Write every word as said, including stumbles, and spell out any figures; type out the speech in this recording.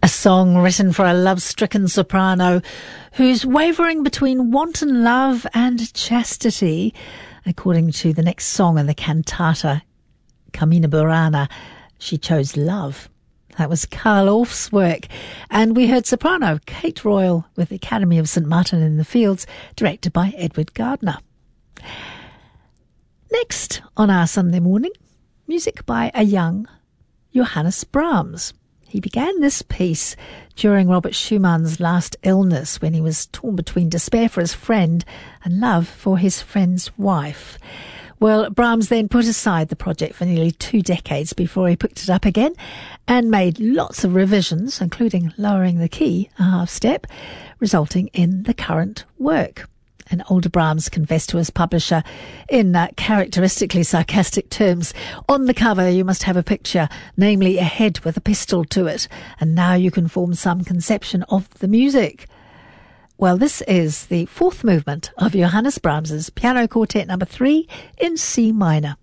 A song written for a love-stricken soprano who's wavering between wanton love and chastity, according to the next song in the cantata, Carmina Burana. She chose love. That was Carl Orff's work. And we heard soprano Kate Royal with the Academy of Saint Martin in the Fields, directed by Edward Gardner. Next on our Sunday morning, music by a young Johannes Brahms. He began this piece during Robert Schumann's last illness, when he was torn between despair for his friend and love for his friend's wife. Well, Brahms then put aside the project for nearly two decades before he picked it up again and made lots of revisions, including lowering the key a half step, resulting in the current work. And older Brahms confessed to his publisher in uh, characteristically sarcastic terms, "On the cover you must have a picture, namely a head with a pistol to it, and now you can form some conception of the music." Well, this is the fourth movement of Johannes Brahms's Piano Quartet number three in C minor.